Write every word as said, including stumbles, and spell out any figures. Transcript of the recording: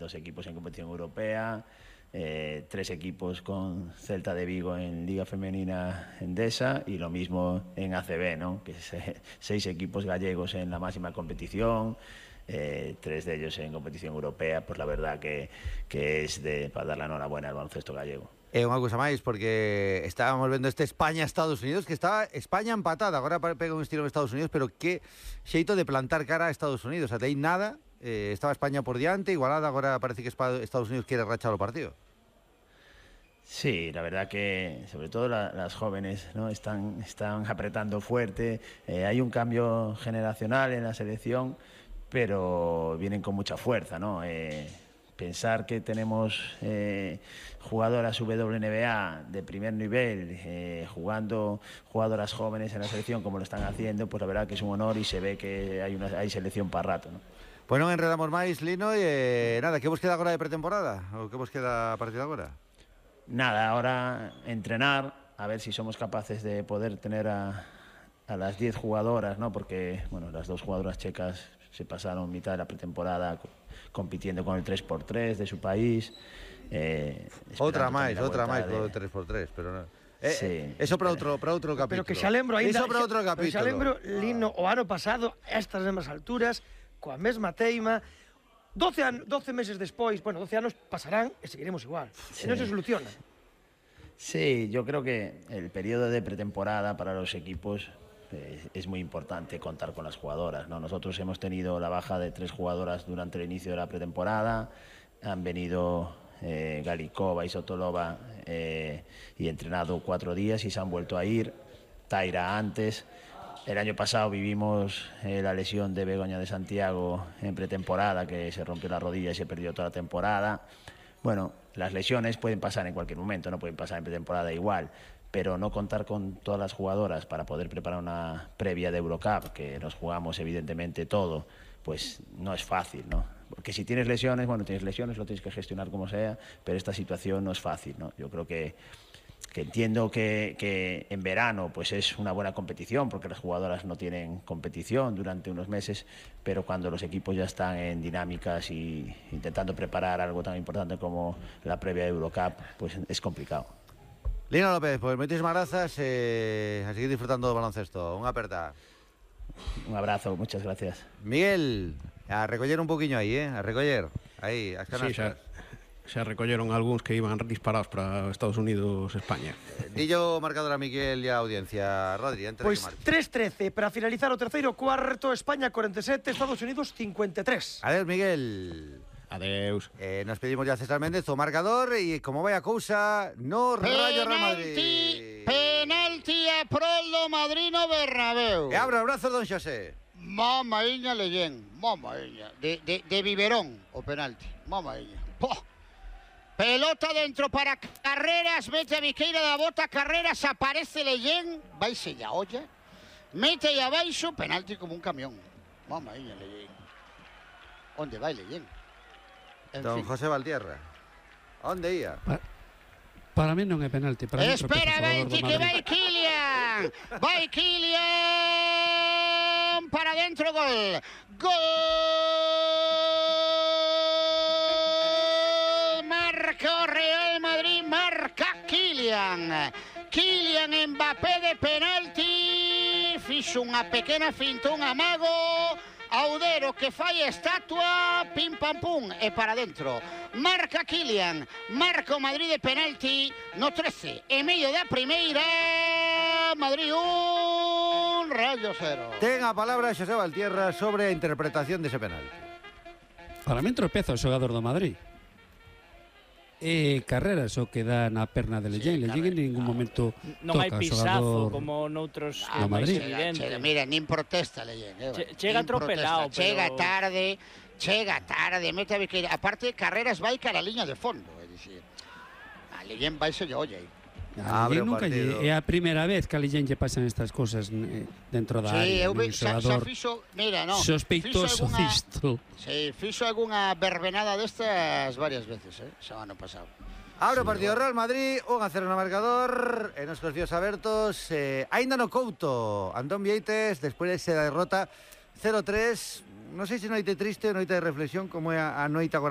dos equipos en competición europea, eh, tres equipos con Celta de Vigo en Liga Femenina Endesa y lo mismo en A C B, ¿no? Que es, eh, seis equipos gallegos en la máxima competición, eh, tres de ellos en competición europea. Pues la verdad que, que es de, para dar la enhorabuena al baloncesto gallego. E unha cousa máis, porque estábamos vendo este España-Estados Unidos, que estaba España empatada, agora pega un estilo en Estados Unidos, pero que xeito de plantar cara a Estados Unidos, até aí nada, eh, estaba España por diante, igualada, agora parece que Estados Unidos quiere rachar o partido. Sí, la verdad que sobre todo la, las jóvenes, ¿no? están, están apretando fuerte, eh, hay un cambio generacional en la selección, pero vienen con mucha fuerza, ¿no? Eh, Pensar que tenemos eh, jugadoras W N B A de primer nivel, eh, jugando jugadoras jóvenes en la selección como lo están haciendo, pues la verdad que es un honor y se ve que hay, una, hay selección para rato, ¿no? Pues non enredamos máis, Lino, e eh, nada, que vos queda agora de pretemporada? Ou que vos queda a partir de agora? Nada, ahora entrenar, a ver si somos capaces de poder tener a, a las diez jugadoras, ¿no? Porque, bueno, las dos jugadoras checas se pasaron mitad de la pretemporada compitiendo con el tres por tres de su país. Eh, outra máis, outra máis co tres por tres, pero non. Eh, sí. Eso para outro para outro capítulo. Pero que xa lembro ainda, Eso para outro capítulo. Xa lembro, Lino, o ano pasado, estas mesmas alturas, coa mesma teima, doce, doce meses despois, bueno, doce anos pasarán e seguiremos igual. Sí. E non se soluciona. Sí, yo creo que el periodo de pretemporada para los equipos es muy importante contar con las jugadoras, ¿no? Nosotros hemos tenido la baja de tres jugadoras durante el inicio de la pretemporada, han venido eh, Galikova y Sotolova eh, y entrenado cuatro días y se han vuelto a ir, Taira antes. El año pasado vivimos eh, la lesión de Begoña de Santiago en pretemporada, que se rompió la rodilla y se perdió toda la temporada. Bueno, las lesiones pueden pasar en cualquier momento, no pueden pasar en pretemporada igual, pero no contar con todas las jugadoras para poder preparar una previa de Eurocup, que nos jugamos evidentemente todo, pues no es fácil, ¿no? Porque si tienes lesiones, bueno, tienes lesiones, lo tienes que gestionar como sea, pero esta situación no es fácil, ¿no? Yo creo que, que entiendo que, que en verano pues es una buena competición, porque las jugadoras no tienen competición durante unos meses, pero cuando los equipos ya están en dinámicas y intentando preparar algo tan importante como la previa de Eurocup, pues es complicado. Lino López, pues moitísimas grazas, eh, a seguir disfrutando do baloncesto. Unha aperta. Un abrazo, muchas gracias. Miguel, a recoller un poquinho aí, eh? A recoller, aí, as canastas. Sí, xa, xa recolleron algúns que iban disparados para Estados Unidos, España. Eh, dillo marcador a Miguel e a audiencia, Rodri, antes pues de que marque. tres trece para finalizar o terceiro cuarto, España cuarenta e sete, Estados Unidos cincuenta e tres. Adeus, Miguel. Adeus. Eh, nos pedimos ya a César Méndez o marcador e como vai a cousa no Rayo Real Madrid. Penalti a prol do Madrid no Bernabéu. E abra o brazo, don Xosé. Mamaíña Lellén, mamaíña, de, de, de biberón o penalti, mamaíña. Poh. Pelota dentro para Carreras, mete a Viqueira da bota, Carreras, aparece Lellén, vaise ya olla, mete aí abaixo, penalti como un camión. Mamaíña Lellén. Onde vai Lellén? En Don fin. José Valtierra, onde ia? Pa para mí non é penalti. Para Espera, Benchi, que vai Kylian. Vai Kylian para dentro, gol. Gol. Marca o Real Madrid, marca Kylian. Kylian Mbappé de penalti. Fixo unha pequena finta, un amago. Audero que fai estatua, pim pam pum, e para dentro. Marca Kylian, marca o Madrid de penalti no trece e medio da primeira. Madrid un, Rayo cero. Ten a palabra Xosé Valtierra sobre a interpretación dese penalti. Para mí tropeza o xogador do Madrid. E Carreras o que dá na perna de Lellén. Sí, Lellén en ningún momento non hai toca pisazo como noutros do Madrid. Chega, chega, mira, nin protesta Lellén, eh, che, chega atropelado, pero... Chega tarde, chega tarde, mete a Viqueira. Aparte, Carreras vai cara a liña de fondo, é dicir, a Lellén vai se lle olla aí. A Lellén nunca lle, é a primeira vez que a Lellén lle pasan estas cosas eh, dentro da sí, área. Eu ve, xa, xa fixo, mira, no, sospeitoso alguna, disto. Sí, fixo algunha verbenada destas varias veces, eh, xa ano pasado. Abre o partido Real Madrid, un a cero no marcador, en os cosíos abertos, eh, aínda no Couto, Antón Vieites, despois desa derrota cero tres, non sei se noite triste ou noite de reflexión, como é a, a noite agora.